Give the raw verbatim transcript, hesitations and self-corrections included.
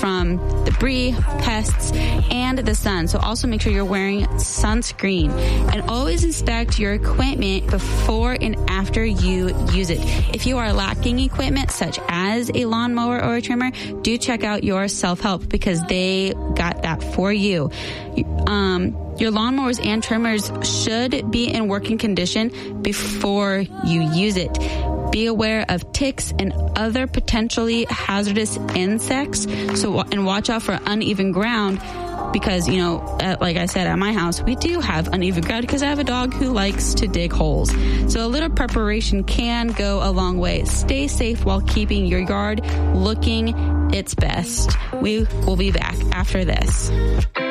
from debris, pests, and the sun. So also make sure you're wearing sunscreen. And always inspect your equipment before and after you use it. If you are lacking equipment such as a lawnmower or a trimmer, do check out your self-help because they got that for you. Um, your lawnmowers and trimmers should be in working condition before you use it. Be aware of ticks and other potentially hazardous insects. So, and watch out for uneven ground because, you know, uh, like I said, at my house, we do have uneven ground because I have a dog who likes to dig holes. So a little preparation can go a long way. Stay safe while keeping your yard looking its best. We will be back after this.